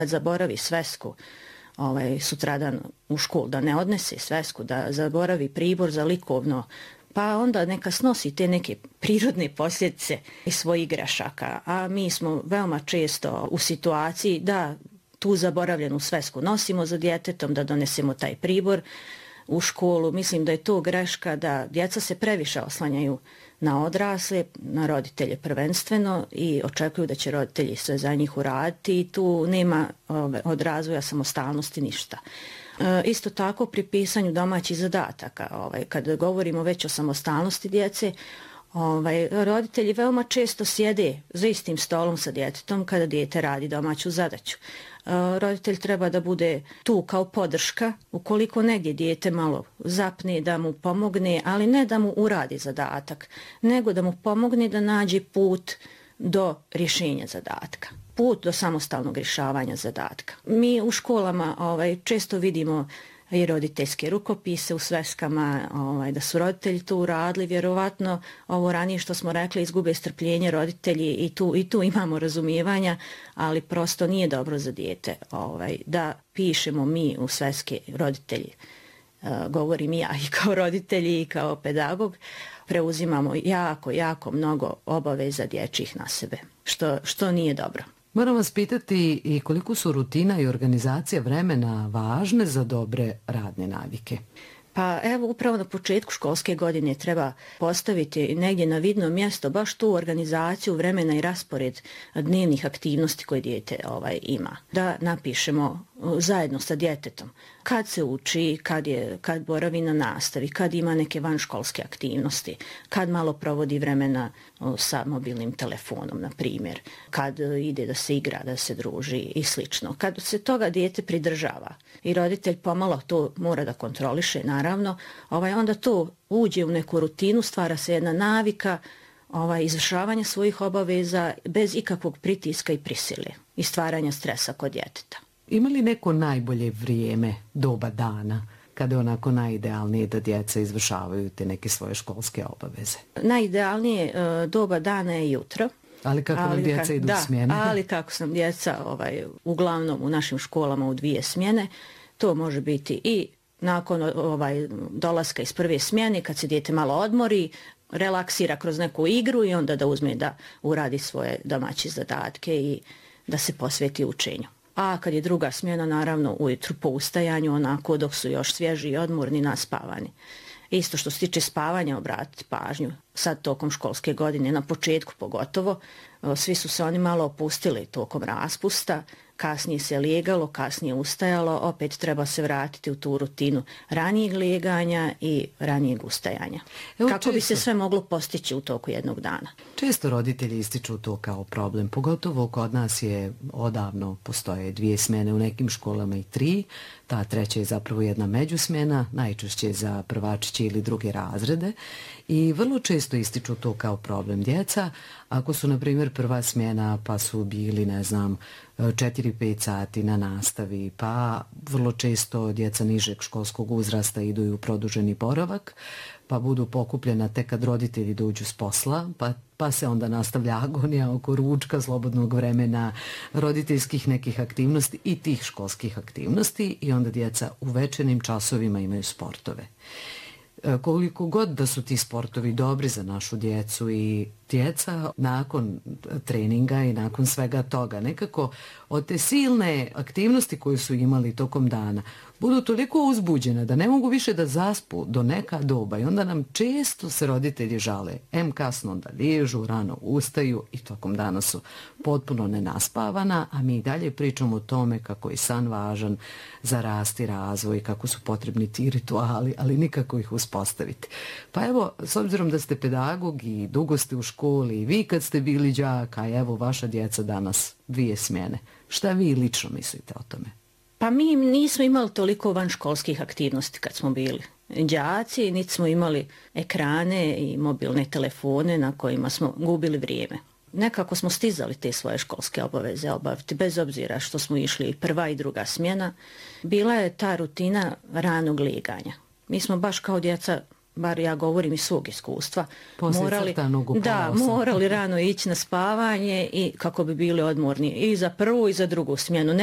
zaboravi svesku sutradan u školu, da ne odnese svesku, da zaboravi pribor za likovno, pa onda neka snosi te neke prirodne posljedice iz svojih grešaka. A mi smo veoma često u situaciji da tu zaboravljenu svesku nosimo za djetetom, da donesemo taj pribor u školu. Mislim da je to greška, da djeca se previše oslanjaju na odrasle, na roditelje prvenstveno i očekuju da će roditelji sve za njih uraditi i tu nema od razvoja samostalnosti ništa. Isto tako pri pisanju domaćih zadataka, kad govorimo već o samostalnosti djece, roditelji veoma često sjede za istim stolom sa djetetom kada dijete radi domaću zadaću. Roditelj treba da bude tu kao podrška, ukoliko negdje dijete malo zapne, da mu pomogne, ali ne da mu uradi zadatak, nego da mu pomogne da nađe put do rješenja zadatka, put do samostalnog rješavanja zadatka. Mi u školama često vidimo i roditeljske rukopise u sveskama, da su roditelji to uradili, vjerovatno ovo ranije što smo rekli, izgube strpljenje roditelji i tu imamo razumijevanja, ali prosto nije dobro za dijete da pišemo mi u sveske roditelji. Govorim i ja i kao roditelji i kao pedagog, preuzimamo jako mnogo obaveza dječjih na sebe, što nije dobro. Moram vas pitati i koliko su rutina i organizacija vremena važne za dobre radne navike? Pa evo, upravo na početku školske godine treba postaviti negdje na vidno mjesto baš tu organizaciju vremena i raspored dnevnih aktivnosti koje dijete ima. Da napišemo zajedno sa djetetom kad se uči, kad boravi na nastavi, kad ima neke vanškolske aktivnosti, kad malo provodi vremena sa mobilnim telefonom, na primjer, kad ide da se igra, da se druži i slično. Kad se toga dijete pridržava i roditelj pomalo to mora da kontroliše, naravno, onda to uđe u neku rutinu, stvara se jedna navika izvršavanja svojih obaveza bez ikakvog pritiska i prisile i stvaranja stresa kod djeteta. Ima li neko najbolje vrijeme, doba dana, kada je onako najidealnije da djeca izvršavaju te neke svoje školske obaveze? Najidealnije doba dana je jutro. Ali kako nam djeca idu u smjene? Ali kako sam djeca uglavnom u našim školama u 2 smjene, to može biti i nakon dolaska iz prve smjene, kad se dijete malo odmori, relaksira kroz neku igru i onda da uzme da uradi svoje domaće zadatke i da se posveti učenju. A kad je druga smjena, naravno ujutru po ustajanju, onako dok su još svježi i odmorni, naspavani. Isto što se tiče spavanja, obratiti pažnju. Sad tokom školske godine, na početku pogotovo, svi su se oni malo opustili tokom raspusta, kasnije se lijegalo, kasnije ustajalo, opet treba se vratiti u tu rutinu ranijeg lijeganja i ranijeg ustajanja. Kako bi se sve moglo postići u toku jednog dana. Često roditelji ističu to kao problem, pogotovo kod nas je odavno postoje 2 smjene, u nekim školama i 3, ta treća je zapravo jedna međusmjena, najčešće za prvačiće ili druge razrede i vrlo često ističu to kao problem. Djeca, ako su na primjer prva smjena pa su bili 4-5 sati na nastavi, pa vrlo često djeca nižeg školskog uzrasta idu u produženi boravak, pa budu pokupljena tek kad roditelji dođu s posla, pa se onda nastavlja agonija oko ručka, slobodnog vremena, roditeljskih nekih aktivnosti i tih školskih aktivnosti i onda djeca u večernjim časovima imaju sportove. Koliko god da su ti sportovi dobri za našu djecu i djeca nakon treninga i nakon svega toga nekako od te silne aktivnosti koje su imali tokom dana budu toliko uzbuđene da ne mogu više da zaspu do neka doba i onda nam često se roditelji žale. Kasno da liježu, rano ustaju i tokom dana su potpuno nenaspavana, a mi dalje pričamo o tome kako je san važan za rast i razvoj, kako su potrebni ti rituali, ali nikako ih uspostaviti. Pa evo, s obzirom da ste pedagog i dugo ste u školi i vi kad ste bili đak, a evo vaša djeca danas 2 smjene, šta vi lično mislite o tome? Pa mi nismo imali toliko vanškolskih aktivnosti kad smo bili đaci, niti smo imali ekrane i mobilne telefone na kojima smo gubili vrijeme. Nekako smo stizali te svoje školske obaveze obaviti, bez obzira što smo išli prva i druga smjena. Bila je ta rutina ranog lijeganja. Mi smo baš kao djeca, bar ja govorim iz svog iskustva, morali rano ići na spavanje i kako bi bili odmorni i za prvu i za drugu smjenu.